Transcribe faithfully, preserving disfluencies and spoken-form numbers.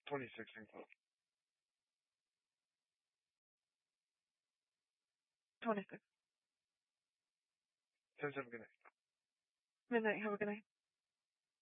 twenty-six and close. twenty-six. Says have a good night. Midnight. Have a good night.